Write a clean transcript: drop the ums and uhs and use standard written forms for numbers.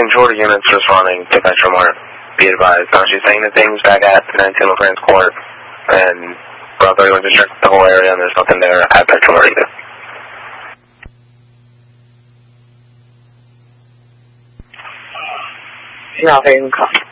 think Georgia units responding to Petromart. Be advised. She's saying the things back at 19 LaFrance Court, and Route 31 just checked the whole area, and there's nothing there at Petromart either. Route 31 copy.